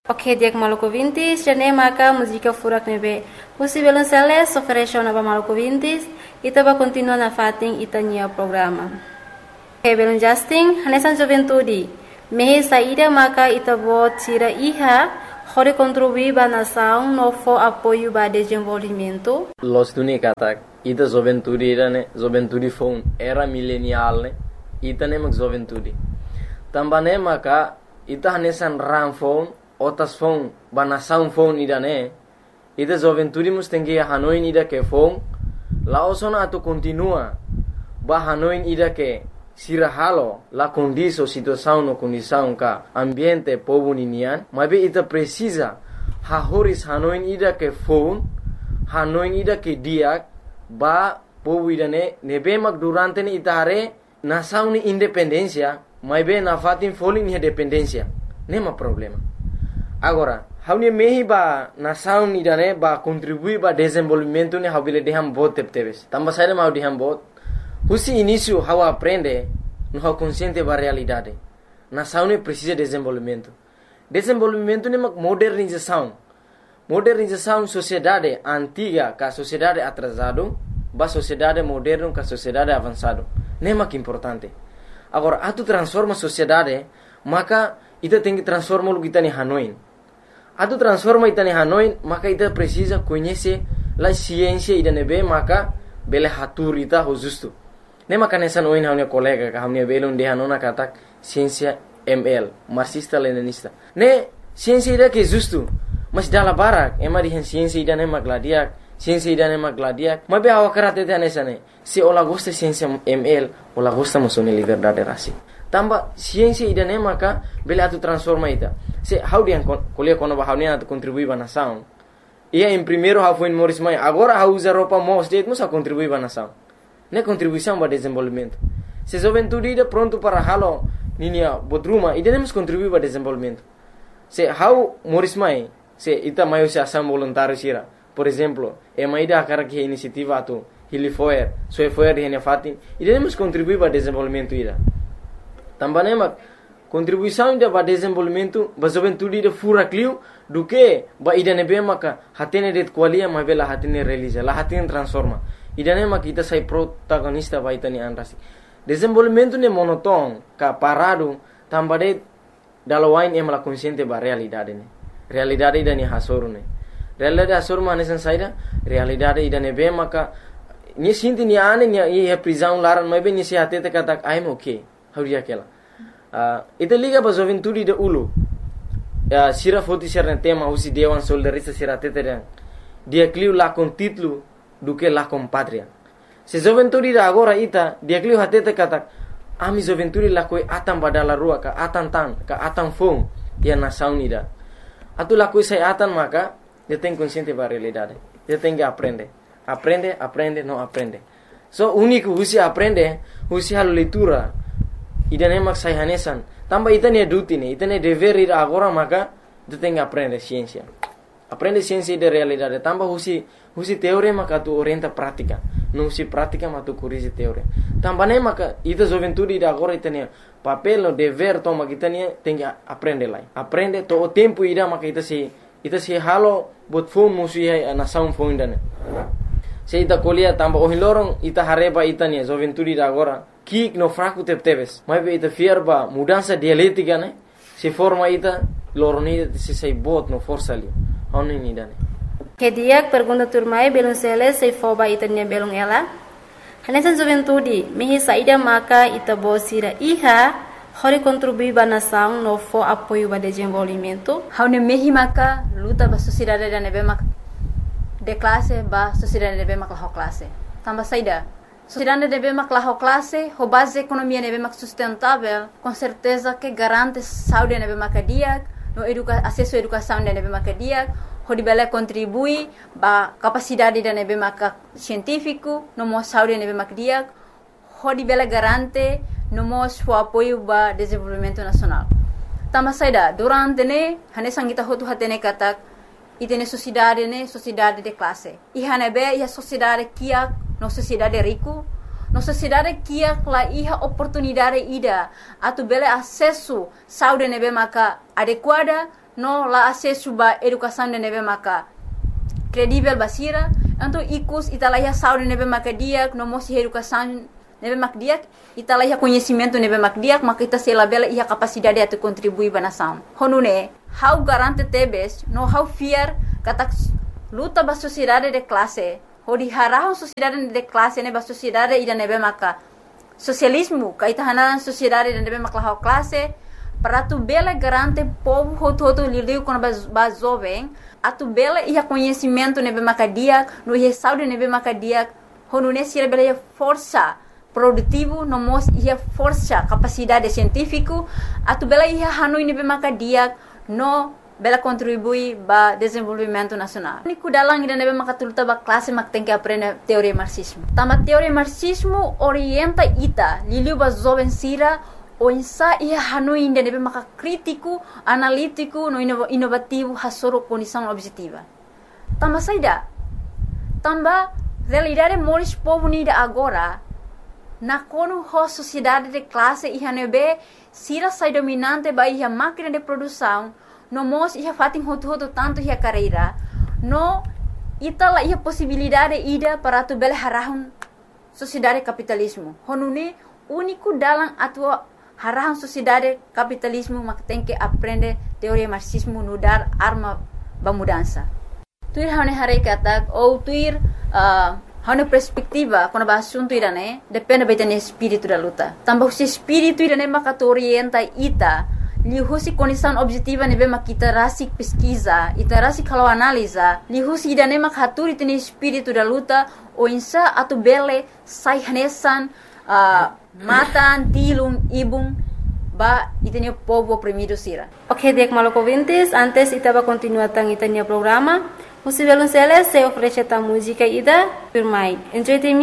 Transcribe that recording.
Ok, dia Maluku Vintis, jane maka música furak nebe. Pusi Violonceles ofereceu na Maluku Vintis, ita ba continua na fating itanya programa. Ok, Belon Justin, hanesan juventude. Mehe saída maka ita bot tira iha, hore contribuir ba nação no for apoio ba desenvolvimento. Los tuni katak, ita juventude foi era milenial ne, ita ne mak juventude. Tambane maka ita hanesan ram phone, otas phone ba nação phone ida ne, ita juventude mus tengi Hanoi ida ke phone, laosona atu continua ba Hanoi ida ke sirahalo la condição situação no condição ka ambiente povo ninian, mas ita precisa hahoris Hanoi ida ke phone, Hanoi ida ke diak ba povo ida ne nebe mak durante ni ita hare nação ni independência, mas na fatin foling ni dependência, nema problema. Agora, haunia mehi ba nação ida ne ba contribuir ba desenvolvimento ni habile deham bot tepteves. Tamba saída mau deham bot. Husi início how aprende no how consciente ba realidade. Nação ne precisa de desenvolvimento. Desenvolvimento ne mak modernização. Modernização sociedade antiga ka sociedade atrasado, ba sociedade moderno ka sociedade avançado. Ne mak importante. Agora, atu transforma sociedade, maka ita tem que transformar o que está em Hanoi. Atu transforma ita em Hanoi, maka ita precisa conhecer a ciência ida nebe, maka bele hatur ita ho justo. Ne maka nessa noin haunia colega ka haunia belon de hanona katak ciência ML, marxista leninista. Ne ciência ida que justo, mas dala barak, ema di ciência ida ne magladiak, ciência ida ne magladiak. Mas be awa karate te nessa ne. Se ola gosta ciência ML, ola gosta mosone liberdade rasi. Tamba ciência ida ne maka bele atu transforma ita. Se how dia kuliah kono ba haunia atu contribui ba nação. Ia em primeiro how foi Morris Mai, agora how usa roupa mos deit musa contribui ba nação. Ne contribuição ba desenvolvimento. Se juventude ida pronto para halo ninia bodruma, ida nemos contribui ba desenvolvimento. Se how Morris Mai, se ita maio se ação voluntário sira. Por exemplo, ema ida akara que iniciativa atu Hilifoer, Soefoer di hene fatin, ida nemos contribui ba desenvolvimento ida. Tambane mak contribuição ida ba desenvolvimento ba juventude ida fura clio do que ba ida nebe maka hatene det qualia ma bela hatene realiza, la hatene transforma. Ida ne mak ita sai protagonista ba ita ni anrasi. Desenvolvimento ne monoton ka parado tambade dalawain em la consciente ba realidade ne. Realidade ida ni hasoru ne. Realidade hasoru manesan saida, realidade ida nebe maka ni sinti ni ane ni e prisão laran ma be ni se hatete katak I'm okay. Hauria kela. Ita liga ba juventude de ulu. Sira foti serna tema usi dewan soldarista sira teteren. Dia cliu la con título do que la com pátria. Se juventude da agora ita dia cliu hatete kata ami juventude la koi atam badala rua ka atan tan ka atam fong dia nação nida. Atu la koi sai atan maka dia tem consciente ba realidade. Dia tem que aprender. Aprende, não aprende. So único usi aprende, usi halu leitura. Ida nemak sai hanesan. Tamba ita ne duty ne, ita ne dever ida agora maka tu tem que aprender ciência. Aprende ciência de realidade. Tamba husi teoria maka tu orienta prática. Não usi prática mas tu corrige teoria. Tamba ne maka ita juventude ida agora ita ne papel no dever toma kita ne tem que aprender lá. Aprende to o tempo ida maka ita se halo bot phone musi hai nação phone dane. Se ita kolia tamba ohilorong ita hareba ita ne juventude ida agora kik no fraco tepteves. Mas ita fierba mudança dialética né? Se forma ita loroni se sai bot no força ali. Oni ni dane. Que dia pergunta turmai belum sele se foba ita nya belum ela. Hanesan juventude mehi saída maka ita bosira iha hore contribuir ba nação no for apoio ba desenvolvimento. Haune mehi maka luta ba sociedade da nebe maka de classe ba sociedade nebe maka ho classe. Tamba saída sociedade deve maclar classe, a base economia deve mac sustentável, com certeza que garante saúde deve macadiak, no acesso à educação deve macadiak, o deve contribui ba capacidade deve mac científico, no mo saúde deve macadiak, o deve garante no mo o apoio ba desenvolvimento nacional. Tama saida durante ne hanesang kita hotu hatene katak itene sociedade de classe. Ihane be ia sociedade kia no sociedade rico, no sociedade kia la iha oportunidade ida atu bele acesso saúde nebe maka adequada no la acesso ba educação de nebe maka credível basira, então icus italaiha saúde nebe maka diak, no mosi educação nebe mak diak, italaiha conhecimento nebe mak diak, maka ita se labela ia capacidade de contribuir ba nação. Honune, how garante tebes, no how fear katak luta ba sociedade de classe, hodi harahon sociedade de classe nebe sociedade ida nebe maka socialismo, kaita hanaran sociedade de nebe maka how classe, para tu bela garante povo hoto liliu quando ba jovem, a tu bela ia conhecimento nebe maka diak, no ia saúde nebe maka diak, honune sira bela ia força produtivo, no mos ia força capacidade científico, a tu bela ia hanui nebe maka diak, no bela contribui ba desenvolvimento nacional. Niku dalang ida nebe maka tuluta ba classe mak tem que aprender teoria marxismo. Tama teoria marxismo orienta ita liliu ba jovem sira o insa ia hanui ida nebe maka crítico, analítico, no inovativo hasoro condição objetiva. Tamba saida. Tamba realidade moris povo nida agora na kono ho sociedade de classe ia nebe sira sai dominante ba ia máquina de produção no mos ia fatin hoto tanto ia carreira no itala ia possibilidade ida para tu bela harahun sociedade capitalismo honune único dalam atua harahun sociedade capitalismo mak tem que aprender teoria marxismo no dar arma ba mudança tuir hane hare katak ou tuir hane perspectiva quando ba assunto irane depende betane espírito da luta tambah se espírito irane maka orienta ita lihusi condição objetiva nebe makita rasik pesquisa ita rasik kalau analisa lihusi idane mak haturi tene espírito da luta o insa atu bele sai hanesan matan tilung ibung ba itene povo oprimido sira. Ok, dek maloko vintes, antes itaba continuar tang itania programa. Musivelun Celes se oferece ta música ida firmai. Enjoy